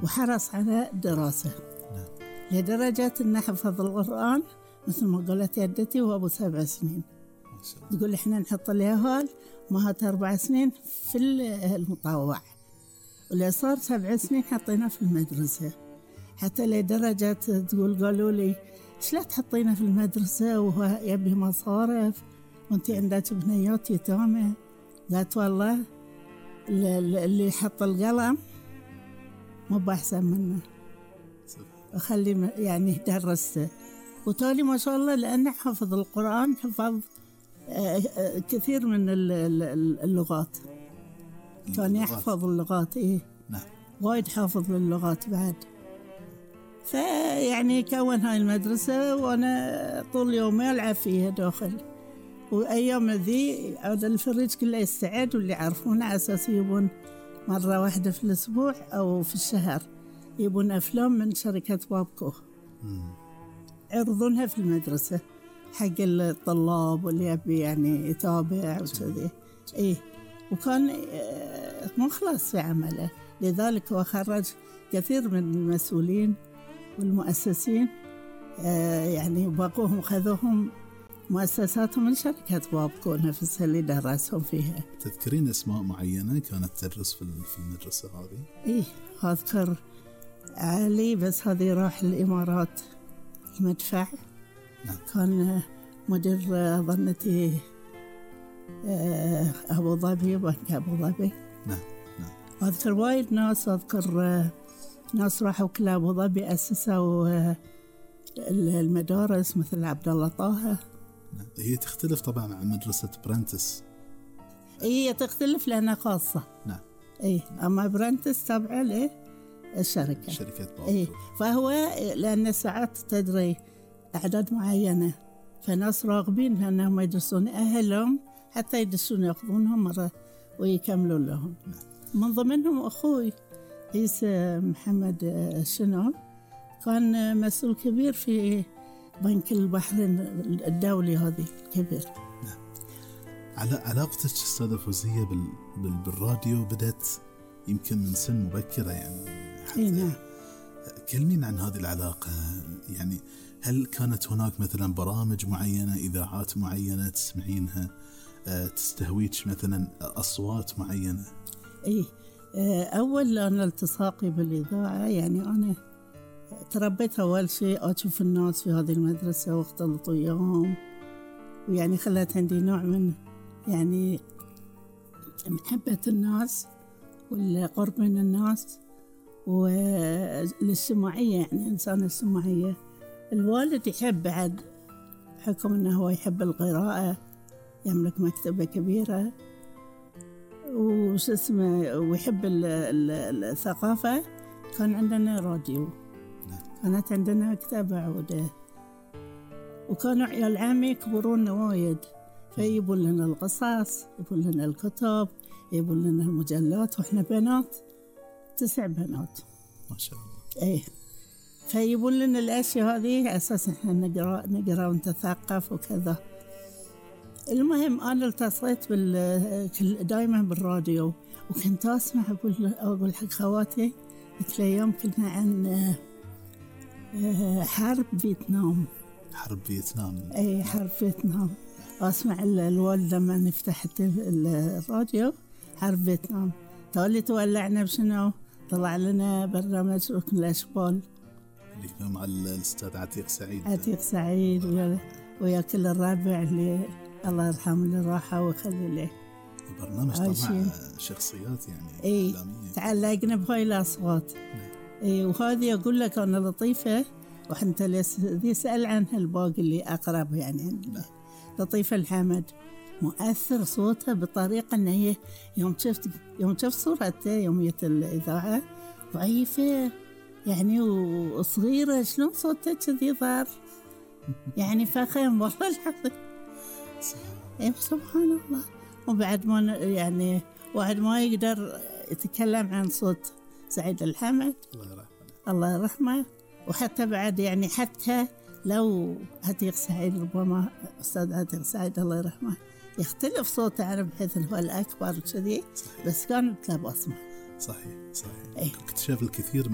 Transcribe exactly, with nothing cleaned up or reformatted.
وحرص على الدراسة. نعم. لدرجة أنه حفظ القرآن مثل ما قالت يدتي وهو أبو سبع سنين. ما شاء الله. تقول إحنا نحط اليهال مهات أربع سنين في المطوع، واللي صار سبع سنين حطينا في المدرسة. حتى لدرجة تقول قالوا لي إيش لا تحطينا في المدرسة وهو يبي مصارف وانتي عندك بنيات يتامى؟ قالت والله اللي يحط القلم مو بأحسن منه، وخلي يعني درسته. وتالي ما شاء الله لأنه حفظ القرآن، حفظ كثير من اللغات. كان يحفظ اللغات. إيه نعم. وايد حافظ للغات بعد. فيعني كون هاي المدرسة وأنا طول يومي ألعب فيها داخل. وأيام ذي عاد الفريج كله يستعد، واللي يعرفون على أساس يبون مرة واحدة في الأسبوع أو في الشهر يبون أفلام من شركة بابكو يعرضونها في المدرسة حق الطلاب واللي يبي يعني يتابع وكذي. إيه وكان مخلص في عمله، لذلك هو خرج كثير من المسؤولين والمؤسسين، يعني باقوهم خذوهم مؤسساتهم من شركة بابكو نفسها اللي درسهم فيها. تذكرين أسماء معينة كانت تدرس في المدرسة هذه؟ إيه أذكر علي، بس هذه راح الإمارات المدفع. نعم. كان مدير ظنتي أبو ظبي، بنك أبو ظبي. نعم نعم. أذكر وايد ناس، أذكر ناس راحوا كل أبو ظبي أسسوا المدارس مثل عبد الله طه. نعم. هي تختلف طبعا عن مدرسة برنتس. هي تختلف لأنها خاصة. نعم. إيه أما برنتس تابعة له الشركة شركة بابكو. إيه فهو لأن ساعات تدري أعداد معينة، فناس راغبين لأنهم يدرسون أهلهم حتى يدرسون يأخذونهم مرة ويكملون لهم. نعم. من ضمنهم أخوي عيسى محمد شنو، كان مسؤول كبير في بنك البحرين الدولي هذه كبير. نعم. على علاقتك أستاذة فوزية بال... بال... بالراديو بدأت يمكن من سن مبكرة يعني. إيه نعم. كلمين عن هذه العلاقة، يعني هل كانت هناك مثلا برامج معينة، إذاعات معينة تسمعينها تستهويك مثلا أصوات معينة؟ إيه أول أنا التصاقي بالإذاعة، يعني أنا تربيت أول شيء أشوف الناس في هذه المدرسة واختلط وياهم، ويعني خلت عندي نوع من يعني محبة الناس والقرب من الناس والاجتماعية، يعني إنسان اجتماعية. الوالد يحب بعد حكم أنه هو يحب القراءة، يملك مكتبة كبيرة وش اسمه ويحب الثقافة. كان عندنا راديو، كانت عندنا مكتبة عودة، وكانوا عيال عمي يكبرون وايد، فيجيبون لنا القصص، يجيبون لنا الكتب، يجيبون لنا المجلات، وإحنا بنات تسع بنات ما شاء الله. إيه فيجيبون لنا الأشياء هذه أساس إحنا نقرأ نقرأ ونتثقف وكذا. المهم أنا التصقيت بال دائما بالراديو، وكنت أسمع أقول أقول حق خواتي، قلت له يوم كنا عن حرب فيتنام. حرب فيتنام. أي حرب فيتنام. أسمع الوالد لما نفتح الراديو حرب فيتنام، تولي تولعنا بشنو؟ طلع لنا برنامج ركن الأشبال اللي كان مع الأستاذ عتيق سعيد. عتيق سعيد ويا, ويا كل الرابع اللي الله يرحمه اللي راحه ويخلي له. البرنامج طبعا شخصيات يعني إيه تعلقنا بهاي الأصوات. إيه وهذه أقول لك أنا لطيفة، وحنت اللي سأل عنها الباقي اللي أقرب يعني. لا. لطيفة الحمد مؤثر صوتها بطريقة أن هي يوم شفت يوم شفت صورته يومية الإذاعة ضعيفة يعني وصغيرة، شلون صوتها كذي ظهر يعني فخم والله العظيم. إيه سبحان الله. وبعد ما يعني واحد ما يقدر يتكلم عن صوت سعيد الحمد الله يرحمه الله يرحمه. وحتى بعد يعني حتى لو عتيق سعيد ربما أستاذ عتيق سعيد الله يرحمه يختلف صوته عنه بحيث إنه هو الأكبر كذي، بس كانت له بصمة. صحيح صحيح. إيه؟ اكتشاف الكثير